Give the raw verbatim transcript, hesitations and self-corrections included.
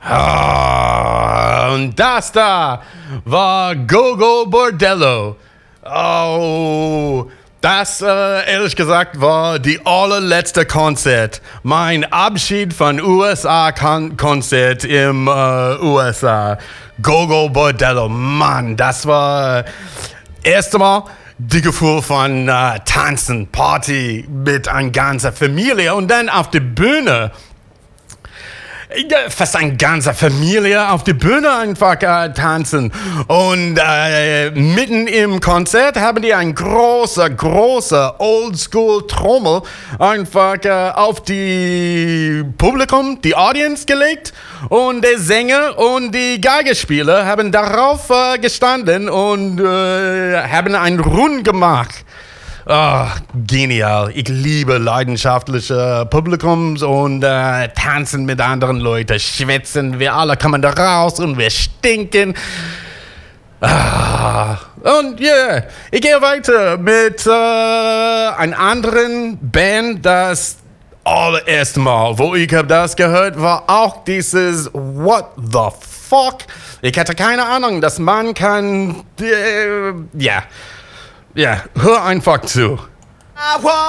Ah, und das da war Gogol Bordello. Oh, das, äh, ehrlich gesagt, war die allerletzte Konzert. Mein Abschied von U S A-Konzert im äh, U S A. Gogol Bordello, Mann, das war äh, erste Mal die Gefühl von äh, Tanzen, Party mit einer ganzen Familie und dann auf der Bühne. Fast eine ganze Familie auf der Bühne einfach äh, tanzen. Und äh, mitten im Konzert haben die eine große, große Oldschool-Trommel einfach äh, auf die Publikum, die Audience gelegt. Und der Sänger und die Geigespieler haben darauf äh, gestanden und äh, haben einen Rund gemacht. Oh, genial. Ich liebe leidenschaftliche Publikums und äh, tanzen mit anderen Leuten, schwätzen. Wir alle kommen da raus und wir stinken. Ah, und ja, yeah, ich gehe weiter mit äh, einer anderen Band, das allererste Mal, wo ich habe das gehört, war auch dieses What the fuck? Ich hatte keine Ahnung, dass man kann, äh, ja. Ja, hör einfach zu.